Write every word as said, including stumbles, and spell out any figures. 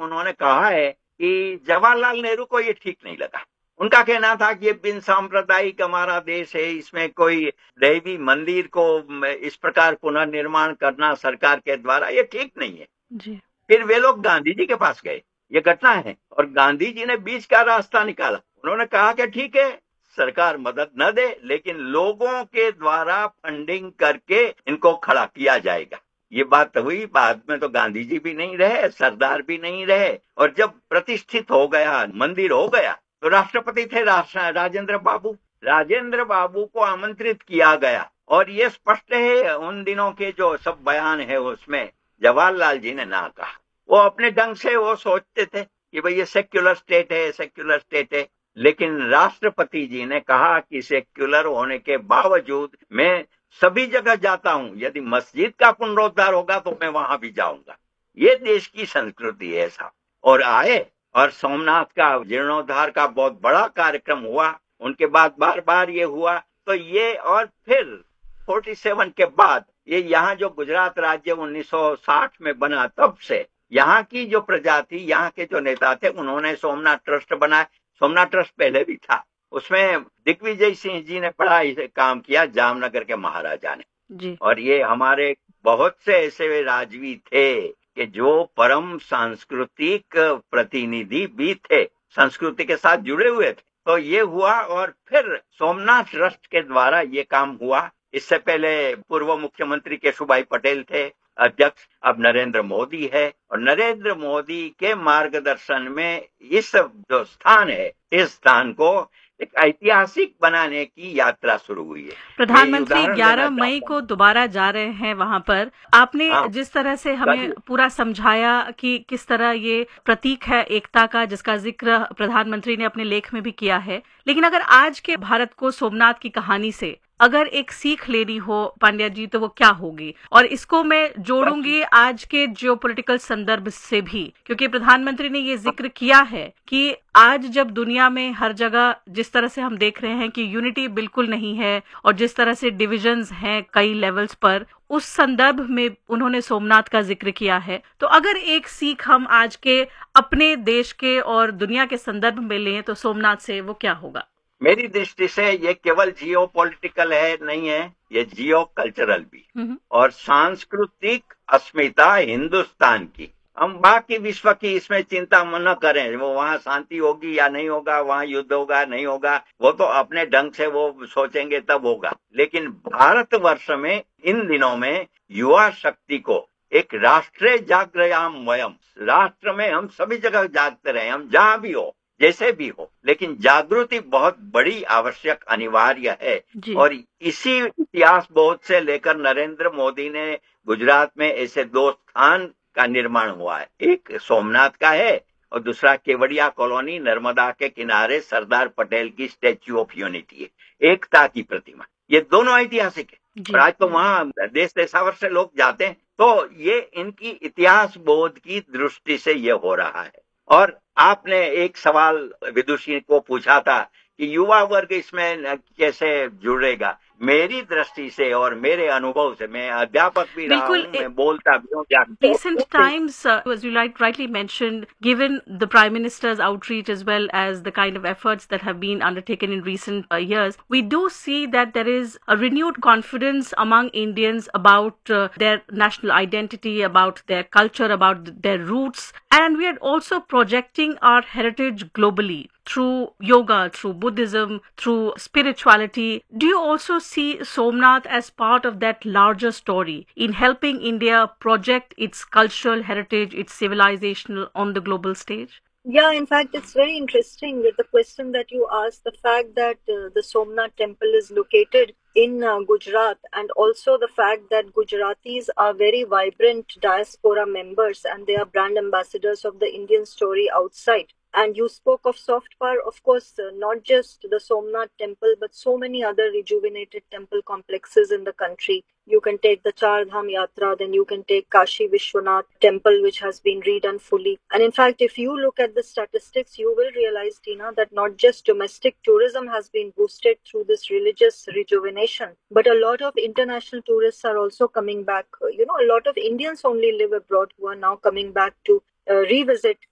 उन्होंने कहा है कि जवाहरलाल नेहरू को ये ठीक नहीं लगा। उनका कहना था कि ये बिन सांप्रदायिक हमारा देश है, इसमें कोई दैवी मंदिर को इस प्रकार पुनर्निर्माण करना सरकार के द्वारा ये ठीक नहीं है जी। फिर वे लोग गांधी जी के पास गए, ये घटना है, और गांधी जी ने बीच का रास्ता निकाला। उन्होंने कहा कि ठीक है, सरकार मदद न दे, लेकिन लोगों के द्वारा फंडिंग करके इनको खड़ा किया जाएगा। ये बात हुई। बाद में तो गांधी जी भी नहीं रहे, सरदार भी नहीं रहे, और जब प्रतिष्ठित हो गया, मंदिर हो गया, तो राष्ट्रपति थे राजेंद्र बाबू। राजेंद्र बाबू को आमंत्रित किया गया, और ये स्पष्ट है उन दिनों के जो सब बयान है उसमें जवाहरलाल जी ने ना कहा। वो अपने ढंग से वो सोचते थे कि भाई ये सेक्युलर स्टेट है, सेक्युलर स्टेट है, लेकिन राष्ट्रपति जी ने कहा कि सेक्युलर होने के बावजूद मैं सभी जगह जाता हूं, यदि मस्जिद का पुनरुद्धार होगा तो मैं वहां भी जाऊंगा। ये देश की संस्कृति है साहब। और आए, और सोमनाथ का जीर्णोद्धार का बहुत बड़ा कार्यक्रम हुआ, उनके बाद बार बार ये हुआ, तो ये, और फिर सैंतालीस के बाद ये यहाँ जो गुजरात राज्य उन्नीस सौ साठ में बना, तब से यहाँ की जो प्रजा थी, यहाँ के जो नेता थे, उन्होंने सोमनाथ ट्रस्ट बनाया। सोमनाथ ट्रस्ट पहले भी था, उसमें दिग्विजय सिंह जी ने बड़ा इसे काम किया, जामनगर के महाराजा ने जी। और ये हमारे बहुत से ऐसे राजवी थे कि जो परम सांस्कृतिक प्रतिनिधि भी थे, संस्कृति के साथ जुड़े हुए थे। तो ये हुआ, और फिर सोमनाथ ट्रस्ट के द्वारा ये काम हुआ। इससे पहले पूर्व मुख्यमंत्री केशुभाई पटेल थे अध्यक्ष, अब नरेंद्र मोदी है, और नरेंद्र मोदी के मार्गदर्शन में इस जो स्थान है, इस स्थान को एक ऐतिहासिक बनाने की यात्रा शुरू हुई है। प्रधानमंत्री ग्यारह मई को दोबारा जा रहे हैं वहां पर। आपने हाँ, जिस तरह से हमें पूरा समझाया कि किस तरह ये प्रतीक है एकता का, जिसका जिक्र प्रधानमंत्री ने अपने लेख में भी किया है, लेकिन अगर आज के भारत को सोमनाथ की कहानी से अगर एक सीख लेनी हो पांड्या जी, तो वो क्या होगी? और इसको मैं जोड़ूंगी आज के जियोपॉलिटिकल संदर्भ से भी, क्योंकि प्रधानमंत्री ने ये जिक्र किया है कि आज जब दुनिया में हर जगह जिस तरह से हम देख रहे हैं कि यूनिटी बिल्कुल नहीं है और जिस तरह से डिविजन्स हैं कई लेवल्स पर, उस संदर्भ में उन्होंने सोमनाथ का जिक्र किया है। तो अगर एक सीख हम आज के अपने देश के और दुनिया के संदर्भ में लें तो सोमनाथ से वो क्या होगा? मेरी दृष्टि से ये केवल जियो पॉलिटिकल है नहीं है, ये जियो कल्चरल भी और सांस्कृतिक अस्मिता हिंदुस्तान की। हम बाकी विश्व की इसमें चिंता न करें, वो वहाँ शांति होगी या नहीं होगा, वहाँ युद्ध होगा नहीं होगा, वो तो अपने ढंग से वो सोचेंगे तब होगा। लेकिन भारतवर्ष में इन दिनों में युवा शक्ति को एक राष्ट्रीय जागृयाम वयम, राष्ट्र में हम सभी जगह जागते रहे, हम जहां भी हो जैसे भी हो, लेकिन जागृति बहुत बड़ी आवश्यक अनिवार्य है। और इसी इतिहास बोध से लेकर नरेंद्र मोदी ने गुजरात में ऐसे दो स्थान का निर्माण हुआ है, एक सोमनाथ का है और दूसरा केवड़िया कॉलोनी नर्मदा के किनारे सरदार पटेल की स्टैच्यू ऑफ यूनिटी है, एकता की प्रतिमा। ये दोनों ऐतिहासिक है और आज तो वहां देश देशावर से लोग जाते हैं। तो ये इनकी इतिहास बोध की दृष्टि से ये हो रहा है। और आपने एक सवाल विदुषी को पूछा था कि युवा वर्ग इसमें कैसे जुड़ेगा। मेरी दृष्टि से और मेरे अनुभव से, मैं अध्यापक भी रहा हूं, मैं बोलता भी हूं। Recent times, uh, as you like rightly mentioned, given the Prime Minister's outreach as well as the kind of efforts that have been undertaken in recent uh, years, we do see that there is a renewed confidence among Indians about uh, their national identity, about their culture, about their roots, and we are also projecting our heritage globally through yoga, through Buddhism, through spirituality. Do you also see Somnath as part of that larger story in helping India project its cultural heritage, its civilizational on the global stage? Yeah, in fact, it's very interesting with the question that you asked, the fact that uh, the Somnath temple is located in uh, Gujarat, and also the fact that Gujaratis are very vibrant diaspora members and they are brand ambassadors of the Indian story outside. And you spoke of soft power, of course, uh, not just the Somnath temple, but so many other rejuvenated temple complexes in the country. You can take the Char Dham Yatra, then you can take Kashi Vishwanath temple, which has been redone fully. And in fact, if you look at the statistics, you will realize, Tina, that not just domestic tourism has been boosted through this religious rejuvenation, but a lot of international tourists are also coming back. You know, a lot of Indians only live abroad who are now coming back to uh, revisit